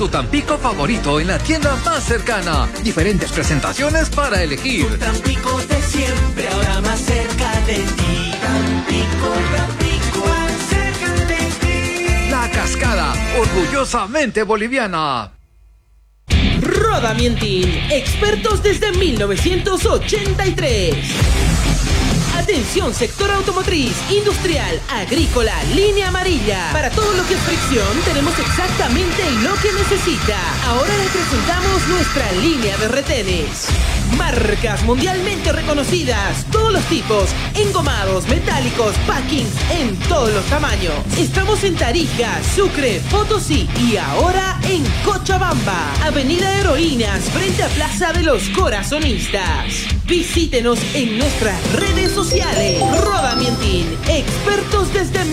Tu Tampico favorito en la tienda más cercana. Diferentes presentaciones para elegir. Tu Tampico de siempre, ahora más cerca de ti. Tampico, Tampico, más cerca de ti. La Cascada, orgullosamente boliviana. Roda Mientin, expertos desde 1983. Atención, sector automotriz, industrial, agrícola, línea amarilla. Para todo lo que es fricción, tenemos exactamente lo que necesita. Ahora le presentamos nuestra línea de retenes. Marcas mundialmente reconocidas, todos los tipos, engomados, metálicos, packings, en todos los tamaños. Estamos en Tarija, Sucre, Potosí y ahora en Cochabamba. Avenida Heroínas, frente a Plaza de los Corazonistas. Visítenos en nuestras redes sociales. Roda Mientin, expertos desde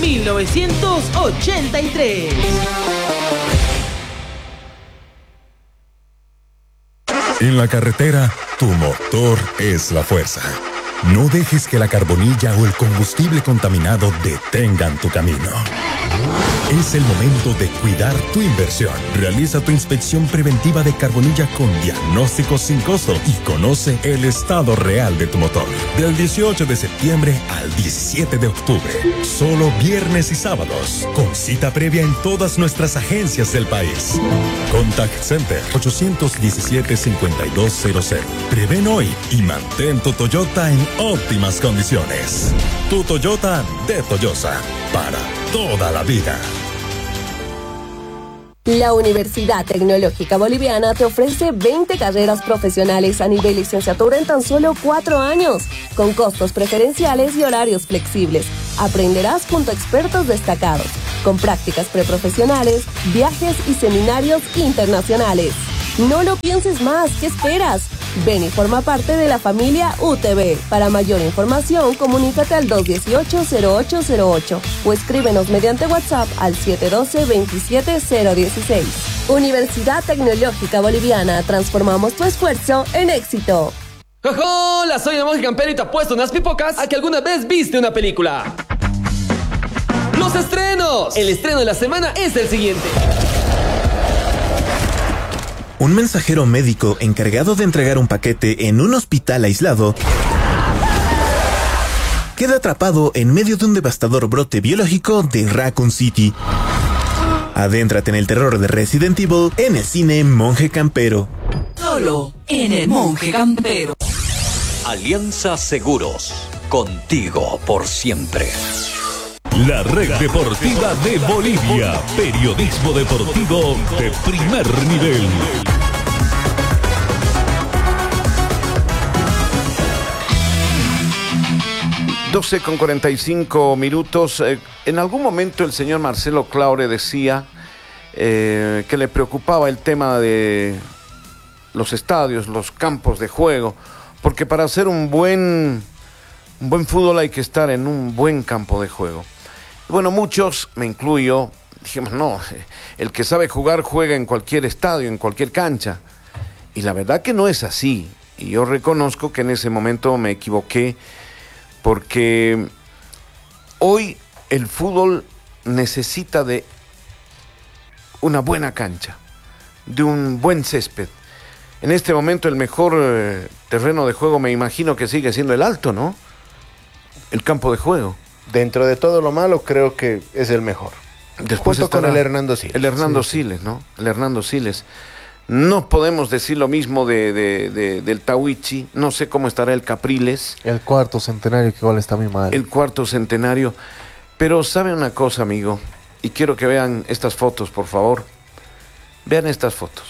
1983. En la carretera, tu motor es la fuerza. No dejes que la carbonilla o el combustible contaminado detengan tu camino. Es el momento de cuidar tu inversión. Realiza tu inspección preventiva de carbonilla con diagnóstico sin costo y conoce el estado real de tu motor. Del 18 de septiembre al 17 de octubre. Solo viernes y sábados. Con cita previa en todas nuestras agencias del país. Contact Center 817-5200. Prevén hoy y mantén tu Toyota en óptimas condiciones. Tu Toyota de Toyosa. Para toda la vida. La Universidad Tecnológica Boliviana te ofrece 20 carreras profesionales a nivel licenciatura en tan solo 4 años, con costos preferenciales y horarios flexibles. Aprenderás junto a expertos destacados, con prácticas preprofesionales, viajes y seminarios internacionales. No lo pienses más, ¿qué esperas? Ven y forma parte de la familia UTB. Para mayor información, comunícate al 218-0808 o escríbenos mediante WhatsApp al 712-27016. Universidad Tecnológica Boliviana, transformamos tu esfuerzo en éxito. ¡Hola! Soy el monje campero y te apuesto unas pipocas a que alguna vez viste una película. ¡Los estrenos! El estreno de la semana es el siguiente. Un mensajero médico encargado de entregar un paquete en un hospital aislado queda atrapado en medio de un devastador brote biológico de Raccoon City. Adéntrate en el terror de Resident Evil en el cine Monje Campero. Solo en el Monje Campero. Alianza Seguros, contigo por siempre. La Red Deportiva de Bolivia. Periodismo deportivo de primer nivel. Con 45 minutos. En algún momento el señor Marcelo Claure decía que le preocupaba el tema de los estadios, los campos de juego, porque para hacer un buen fútbol hay que estar en un buen campo de juego. Bueno, muchos, me incluyo, dijimos, no, el que sabe jugar juega en cualquier estadio, en cualquier cancha. Y la verdad que no es así. Y yo reconozco que en ese momento me equivoqué, porque hoy el fútbol necesita de una buena cancha, de un buen césped. En este momento el mejor terreno de juego me imagino que sigue siendo el Alto, ¿no? El campo de juego. Dentro de todo lo malo, creo que es el mejor. Después junto con el Hernando Siles. El Hernando Siles, ¿no? El Hernando Siles. No podemos decir lo mismo del Tahuichi. No sé cómo estará el Capriles. El cuarto centenario, que igual está muy mal. El cuarto centenario. Pero ¿sabe una cosa, amigo? Y quiero que vean estas fotos, por favor. Vean estas fotos.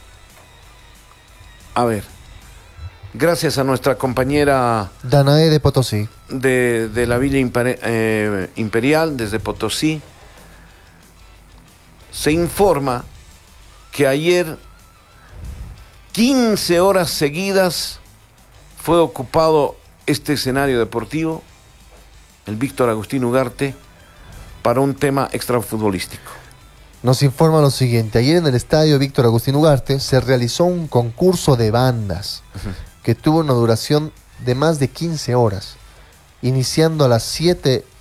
A ver. Gracias a nuestra compañera Danae de Potosí. De la Villa Imperial, desde Potosí. Se informa que ayer 15 horas seguidas fue ocupado este escenario deportivo, el Víctor Agustín Ugarte, para un tema extrafutbolístico. Nos informa lo siguiente: ayer en el estadio Víctor Agustín Ugarte se realizó un concurso de bandas que tuvo una duración de más de 15 horas, iniciando a las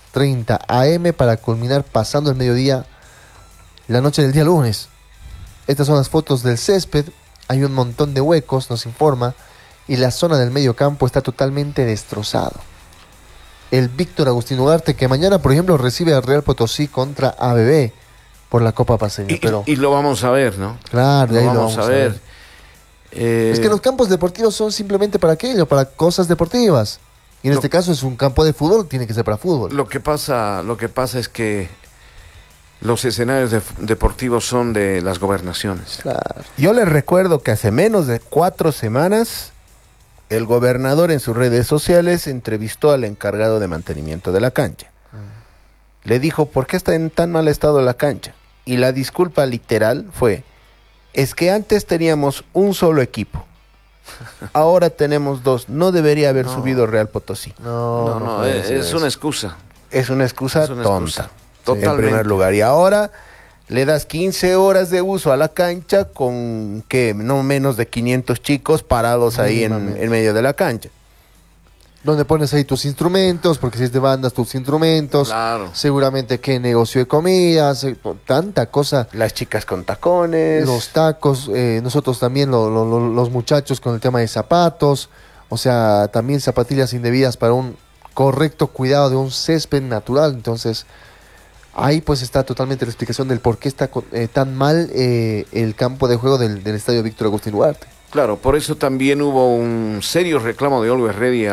7:30 am para culminar pasando el mediodía la noche del día lunes. Estas son las fotos del césped. Hay un montón de huecos, nos informa. Y la zona del medio campo está totalmente destrozado. El Víctor Agustín Ugarte, que mañana, por ejemplo, recibe al Real Potosí contra ABB por la Copa Paceña. Y lo vamos a ver, ¿no? Claro, ahí lo vamos a ver. Es que los campos deportivos son simplemente para aquello, para cosas deportivas. Y en este caso es un campo de fútbol, tiene que ser para fútbol. Lo que pasa es que los escenarios deportivos son de las gobernaciones. Claro. Yo les recuerdo que hace menos de 4 semanas el gobernador en sus redes sociales entrevistó al encargado de mantenimiento de la cancha. Le dijo, ¿por qué está en tan mal estado la cancha? Y la disculpa literal fue, es que antes teníamos un solo equipo. Ahora tenemos 2. No debería haber subido Real Potosí. No, es una excusa. Es una excusa tonta. Totalmente. En primer lugar. Y ahora le das 15 horas de uso a la cancha con que no menos de 500 chicos parados ahí en medio de la cancha. Donde pones ahí tus instrumentos, porque si es de bandas, tus instrumentos. Claro. Seguramente que negocio de comidas, tanta cosa. Las chicas con tacones. Los tacos, nosotros también, los muchachos con el tema de zapatos. O sea, también zapatillas indebidas para un correcto cuidado de un césped natural. Entonces, ahí pues está totalmente la explicación del por qué está tan mal el campo de juego del estadio Víctor Agustín Ugarte. Claro, por eso también hubo un serio reclamo de Always Ready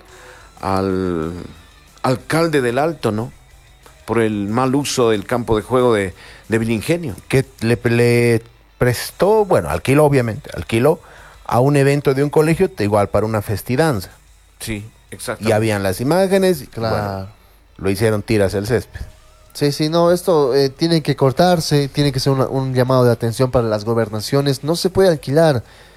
al alcalde del Alto, ¿no? Por el mal uso del campo de juego de Vilingenio. Que le prestó, alquiló a un evento de un colegio, igual para una festidanza. Sí, exacto. Y habían las imágenes, claro. Lo hicieron tiras el césped. Sí, no, esto tiene que cortarse, tiene que ser un llamado de atención para las gobernaciones. No se puede alquilar